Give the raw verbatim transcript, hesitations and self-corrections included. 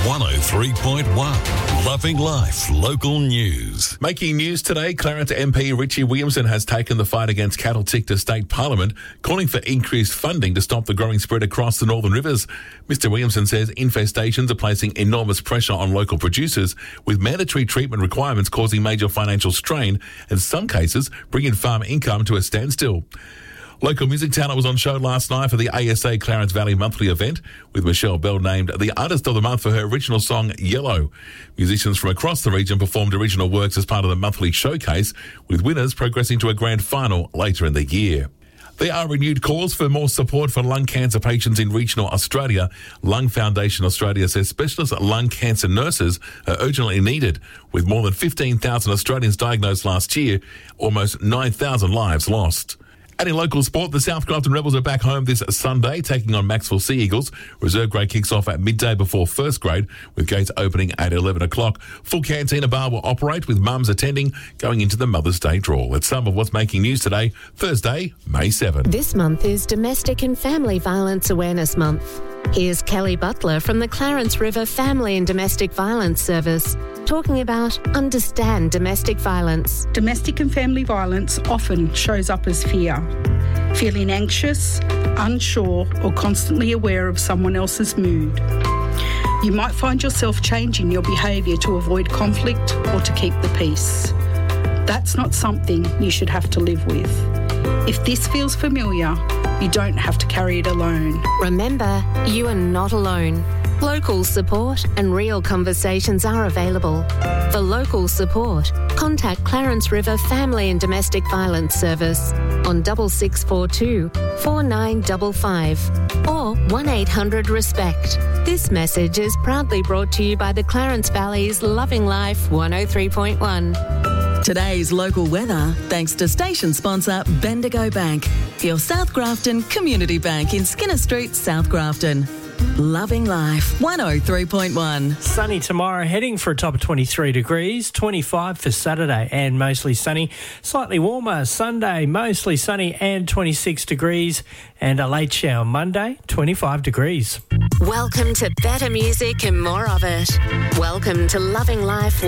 one oh three point one. Loving Life Local News. Making news today, Clarence M P Richie Williamson has taken the fight against cattle tick to state parliament, calling for increased funding to stop the growing spread across the Northern Rivers. Mister Williamson says infestations are placing enormous pressure on local producers, with mandatory treatment requirements causing major financial strain and in some cases bringing farm income to a standstill. Local music talent was on show last night for the A S A Clarence Valley Monthly event, with Michelle Bell named the Artist of the Month for her original song, Yellow. Musicians from across the region performed original works as part of the monthly showcase, with winners progressing to a grand final later in the year. There are renewed calls for more support for lung cancer patients in regional Australia. Lung Foundation Australia says specialist lung cancer nurses are urgently needed, with more than fifteen thousand Australians diagnosed last year, almost nine thousand lives lost. And in local sport, the South Grafton Rebels are back home this Sunday, taking on Maxwell Sea Eagles. Reserve grade kicks off at midday before first grade, with gates opening at eleven o'clock. Full cantina bar will operate, with mums attending, going into the Mother's Day draw. That's some of what's making news today, Thursday, May seventh. This month is Domestic and Family Violence Awareness Month. Here's Kelly Butler from the Clarence River Family and Domestic Violence Service, talking about Understand Domestic Violence. Domestic and family violence often shows up as fear. Feeling anxious, unsure, or constantly aware of someone else's mood. You might find yourself changing your behaviour to avoid conflict or to keep the peace. That's not something you should have to live with. If this feels familiar, you don't have to carry it alone. Remember, you are not alone. Local support and real conversations are available. For local support, contact Clarence River Family and Domestic Violence Service on six six four two, four nine five five or one eight hundred RESPECT. This message is proudly brought to you by the Clarence Valley's Loving Life one oh three point one. Today's local weather, thanks to station sponsor Bendigo Bank, your South Grafton Community Bank in Skinner Street, South Grafton. Loving Life one oh three point one. Sunny tomorrow, heading for a top of twenty-three degrees, twenty-five for Saturday and mostly sunny. Slightly warmer Sunday, mostly sunny and twenty-six degrees, and a late shower Monday, twenty-five degrees. Welcome to better music and more of it. Welcome to Loving Life